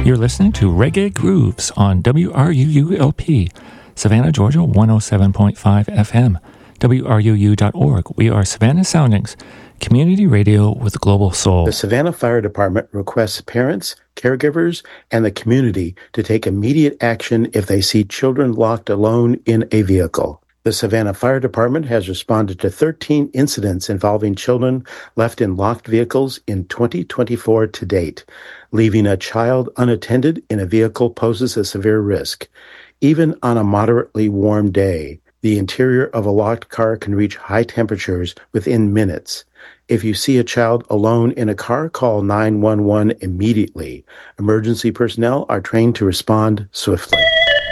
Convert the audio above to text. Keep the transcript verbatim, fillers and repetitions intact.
You're listening to Reggae Grooves on W R U U L P, Savannah, Georgia, one oh seven point five F M, W R U U dot org. We are Savannah Soundings, community radio with global soul. The Savannah Fire Department requests parents, caregivers, and the community to take immediate action if they see children locked alone in a vehicle. The Savannah Fire Department has responded to thirteen incidents involving children left in locked vehicles in twenty twenty-four to date. Leaving a child unattended in a vehicle poses a severe risk. Even on a moderately warm day, the interior of a locked car can reach high temperatures within minutes. If you see a child alone in a car, call nine one one immediately. Emergency personnel are trained to respond swiftly.